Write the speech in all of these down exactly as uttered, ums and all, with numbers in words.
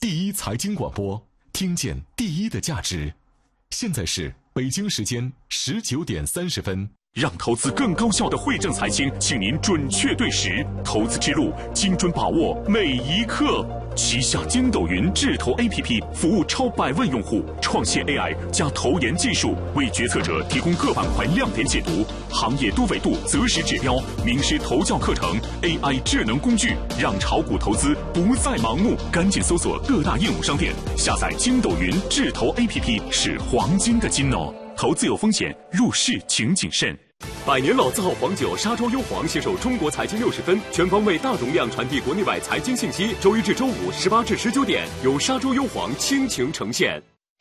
第一财经广播，听见第一的价值。现在是北京时间十九点三十分。 让投资更高效的惠正财经，请您准确对时，投资之路精准把握每一刻。旗下筋斗云智投 A P P 服务超百万用户，创现 A I 加投研技术，为决策者提供各板块亮点解读、行业多维度择时指标、名师投教课程、A I 智能工具，让炒股投资不再盲目。赶紧搜索各大应用商店，下载筋斗云智投 A P P， 是黄金的金哦。投资有风险，入市请谨慎。 百年老字号黄酒沙洲优黄携手中国财经六十分，全方位大容量传递国内外财经信息。周一至周五十八至十九点，由沙洲优黄倾情呈现。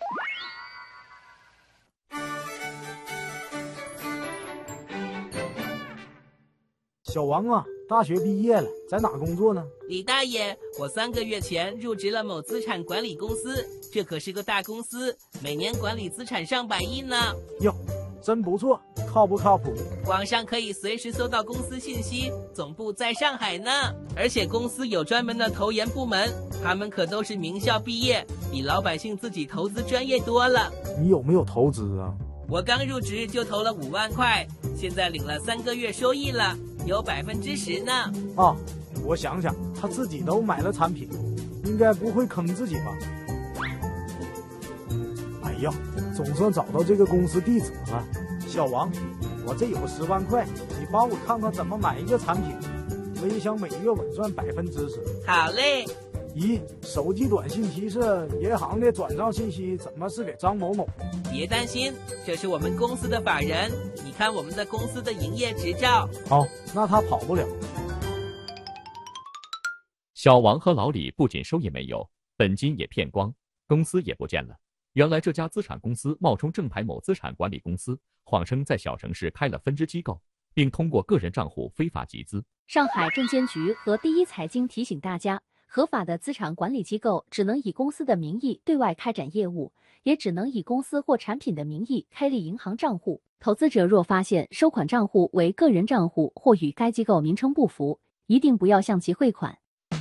小王啊，大学毕业了，在哪工作呢？ 李大爷，我三个月前入职了某资产管理公司，这可是个大公司，每年管理资产上百亿呢。 哟，真不错，靠不靠谱？ 网上可以随时搜到公司信息，总部在上海呢。而且公司有专门的投研部门，他们可都是名校毕业，比老百姓自己投资专业多了。 你有没有投资啊？ 我刚入职就投了五万块，现在领了三个月收益了，有百分之十呢。 啊，我想想，他自己都买了产品，应该不会坑自己吧？哎呀，总算找到这个公司地址了。小王，我这有十万块，你帮我看看怎么买一个产品，我也想每月稳赚百分之十。 好嘞。 咦，手机短信提示银行的转账信息怎么是给张某某？ 别担心，这是我们公司的法人，你看我们的公司的营业执照。 哦，那他跑不了。 小王和老李不仅收益没有，本金也骗光，公司也不见了。原来这家资产公司冒充正牌某资产管理公司，谎称在小城市开了分支机构，并通过个人账户非法集资。 上海证监局和第一财经提醒大家，合法的资产管理机构只能以公司的名义对外开展业务，也只能以公司或产品的名义开立银行账户。投资者若发现收款账户为个人账户或与该机构名称不符，一定不要向其汇款。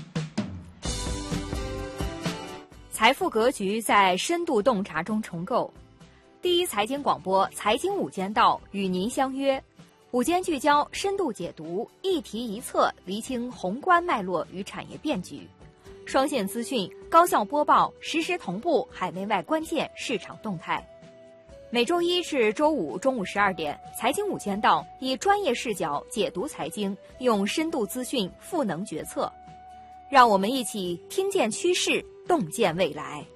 财富格局在深度洞察中重构。第一财经广播财经午间道与您相约，午间聚焦，深度解读，一题一策，厘清宏观脉络与产业变局。双线资讯，高效播报，实时同步海内外关键市场动态。每周一至周五中午十二点，财经午间道以专业视角解读财经，用深度资讯赋能决策。让我们一起听见趋势，洞见未来。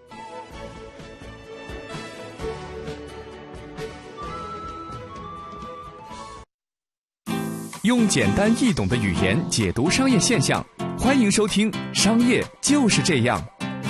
用简单易懂的语言解读商业现象，欢迎收听《商业就是这样》。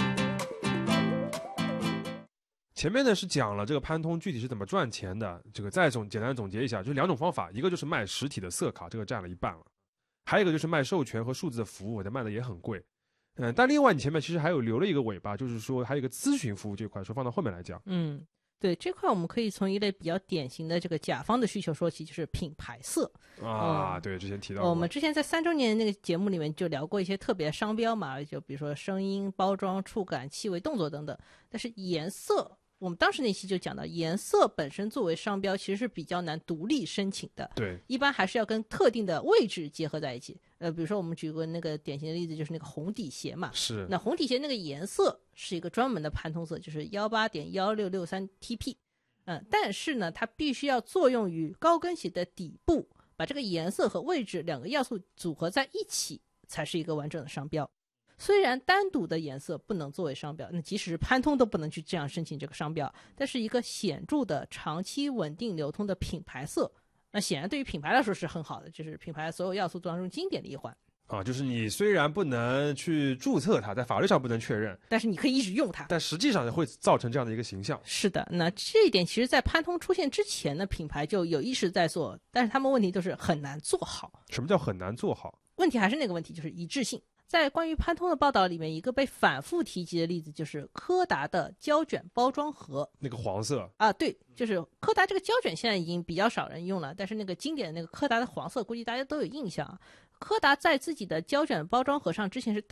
前面呢是讲了这个潘通具体是怎么赚钱的，这个再总简单总结一下，就两种方法，一个就是卖实体的色卡，这个占了一半了，还有一个就是卖授权和数字的服务，这卖的也很贵。嗯，但另外你前面其实还有留了一个尾巴，就是说还有一个咨询服务这块，说放到后面来讲。 嗯，对，这块我们可以从一类比较典型的这个甲方的需求说起，就是品牌色啊、 嗯。 对，之前提到过、 呃、我们之前在三周年那个节目里面就聊过一些特别商标嘛，就比如说声音、包装、触感、气味、动作等等。但是颜色，我们当时那期就讲到，颜色本身作为商标其实是比较难独立申请的， 对， 一般还是要跟特定的位置结合在一起。呃，比如说我们举个那个典型的例子，就是那个红底鞋嘛， 是。 那红底鞋那个颜色是一个专门的潘通色，就是幺八点幺六六三 T P， 嗯，但是呢，它必须要作用于高跟鞋的底部，把这个颜色和位置两个要素组合在一起，才是一个完整的商标。虽然单独的颜色不能作为商标，那即使是潘通都不能去这样申请这个商标，但是一个显著的长期稳定流通的品牌色，那显然对于品牌来说是很好的，就是品牌所有要素当中经典的一环啊，就是你虽然不能去注册它，在法律上不能确认， 但是你可以一直用它， 但实际上会造成这样的一个形象。 是的，那这一点其实在潘通出现之前呢，品牌就有意识在做，但是他们问题都是很难做好。 什么叫很难做好？ 问题还是那个问题，就是一致性。在关于潘通的报道里面，一个被反复提及的例子就是柯达的胶卷包装盒， 那个黄色啊，对，就是柯达这个胶卷现在已经比较少人用了，但是那个经典的那个柯达的黄色，估计大家都有印象。柯达在自己的胶卷包装盒上之前是